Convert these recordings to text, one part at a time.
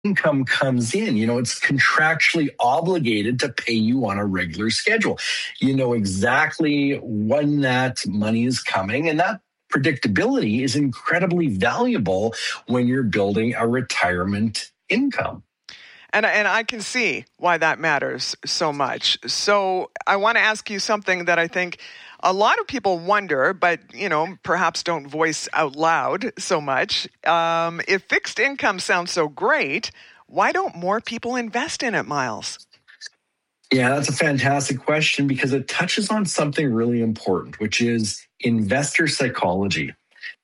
income comes in. It's contractually obligated to pay you on a regular schedule. You know exactly when that money is coming, and that predictability is incredibly valuable when you're building a retirement income. And I can see why that matters so much. So I want to ask you something that I think a lot of people wonder, but, perhaps don't voice out loud so much. If fixed income sounds so great, why don't more people invest in it, Miles? Yeah, that's a fantastic question because it touches on something really important, which is investor psychology.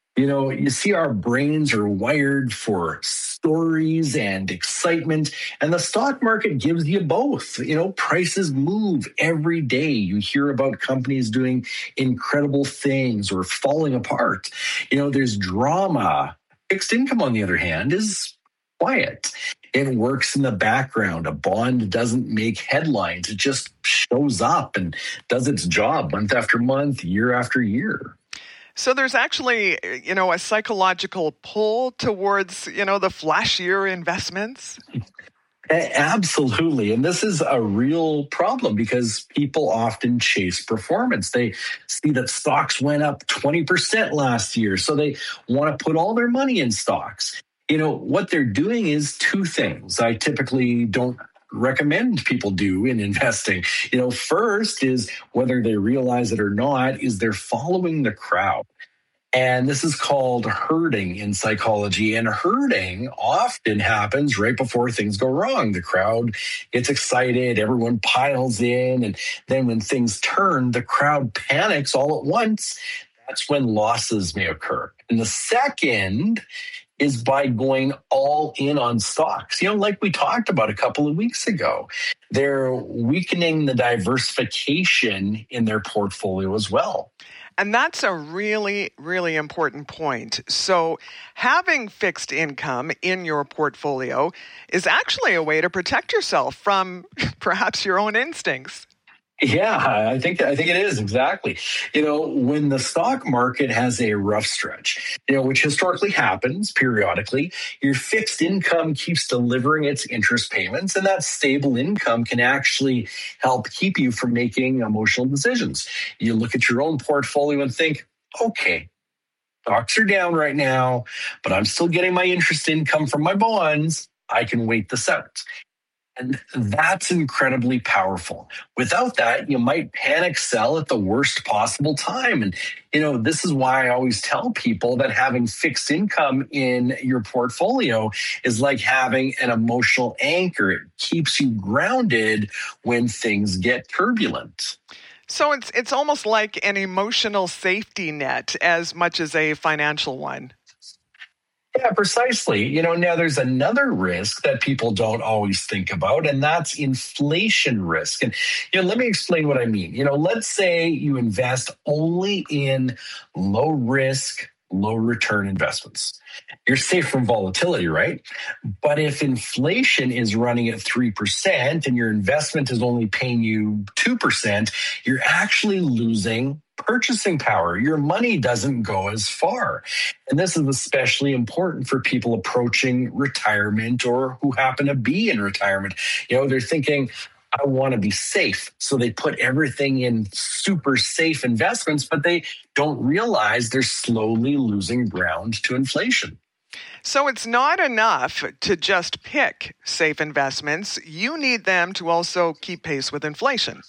You see, our brains are wired for stories and excitement, and the stock market gives you both. Prices move every day. You hear about companies doing incredible things or falling apart. There's drama. Fixed income, on the other hand, is quiet. It works in the background. A bond doesn't make headlines. It just shows up and does its job month after month, year after year. So there's actually, a psychological pull towards, the flashier investments? Absolutely. And this is a real problem because people often chase performance. They see that stocks went up 20% last year, so they want to put all their money in stocks. What they're doing is two things I typically don't recommend people do in investing. First is, whether they realize it or not, is they're following the crowd. And this is called herding in psychology. And herding often happens right before things go wrong. The crowd gets excited, everyone piles in, and then when things turn, the crowd panics all at once. That's when losses may occur. And the second is by going all in on stocks. Like we talked about a couple of weeks ago, they're weakening the diversification in their portfolio as well. And that's a really, really important point. So having fixed income in your portfolio is actually a way to protect yourself from perhaps your own instincts. Yeah, I think it is, exactly. When the stock market has a rough stretch, which historically happens periodically, your fixed income keeps delivering its interest payments, and that stable income can actually help keep you from making emotional decisions. You look at your own portfolio and think, okay, stocks are down right now, but I'm still getting my interest income from my bonds. I can wait this out. And that's incredibly powerful. Without that, you might panic sell at the worst possible time. And, this is why I always tell people that having fixed income in your portfolio is like having an emotional anchor. It keeps you grounded when things get turbulent. So it's almost like an emotional safety net as much as a financial one. Yeah, precisely. Now there's another risk that people don't always think about, and that's inflation risk. And, let me explain what I mean. Let's say you invest only in low risk, low return investments. You're safe from volatility, right? But if inflation is running at 3% and your investment is only paying you 2%, you're actually losing purchasing power. Your money doesn't go as far. And this is especially important for people approaching retirement or who happen to be in retirement. They're thinking, I want to be safe. So they put everything in super safe investments, but they don't realize they're slowly losing ground to inflation. So it's not enough to just pick safe investments. You need them to also keep pace with inflation.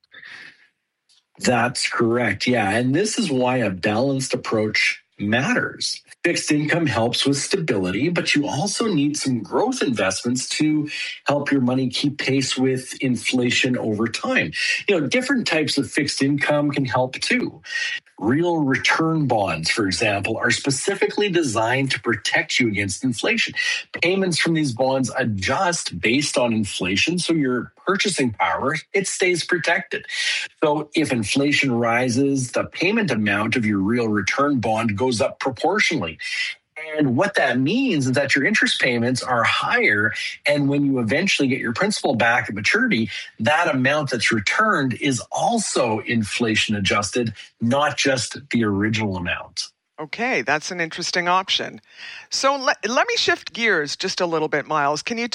That's correct. Yeah. And this is why a balanced approach matters. Fixed income helps with stability, but you also need some growth investments to help your money keep pace with inflation over time. Different types of fixed income can help too. Real return bonds, for example, are specifically designed to protect you against inflation. Payments from these bonds adjust based on inflation, so your purchasing power, it stays protected. So if inflation rises, the payment amount of your real return bond goes up proportionally. And what that means is that your interest payments are higher. And when you eventually get your principal back at maturity, that amount that's returned is also inflation adjusted, not just the original amount. Okay, that's an interesting option. So let me shift gears just a little bit, Miles. Can you